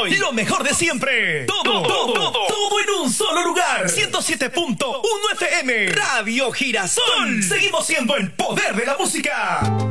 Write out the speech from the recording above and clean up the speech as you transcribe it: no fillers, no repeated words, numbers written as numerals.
hoy. Lo mejor de siempre. Todo en un solo lugar. 107.1 FM. Radio Girasol. Seguimos siendo el poder de la música.